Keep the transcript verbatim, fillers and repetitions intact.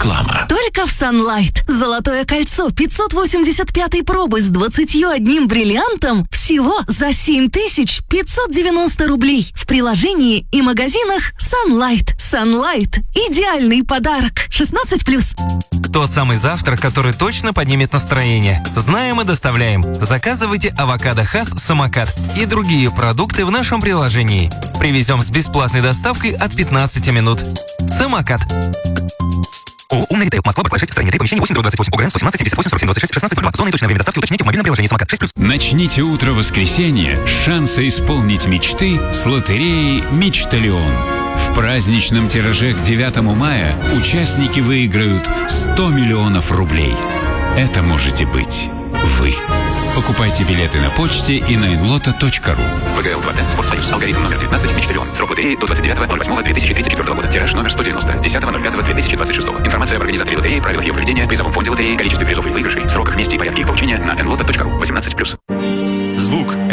Реклама. Только в Sunlight. Золотое кольцо пятьсот восемьдесят пятой пробы с двадцатью одним бриллиантом всего за семь тысяч пятьсот девяносто рублей. В приложении и магазинах Sunlight. Sunlight. Идеальный подарок. шестнадцать плюс. Тот самый завтрак, который точно поднимет настроение. Знаем и доставляем. Заказывайте авокадо Хас Самокат и другие продукты в нашем приложении. Привезем с бесплатной доставкой от пятнадцати минут. Самокат. ООО «Умный ритейл». Москва, Б шесть, строение три, помещение восемь, двадцать восемь, ОГРН сто семнадцать, семьдесят восемь, сорок семь, двадцать шесть, шестнадцать, два. Зона и точное время доставки уточните в мобильном приложении «Самокат» шесть плюс. Начните утро воскресенья с шанса исполнить мечты с лотереей «Мечталион». В праздничном тираже к девятому мая участники выиграют сто миллионов рублей. Это можете быть вы. Покупайте билеты на почте и на инлото точка ру. ВГЛ два Д, Спортсоюз, алгоритм номер девятнадцать, Мечталион. Срок лотереи до двадцать девятого ноль восьмого две тысячи тридцать четвёртого года. Тираж номер сто девяносто, десятого ноль пятого две тысячи двадцать шестого. Информация об организаторе лотереи, правилах ее проведения, призовом фонде лотереи, количестве призов и выигрышей, сроках, месте и порядке их получения на инлото точка ру.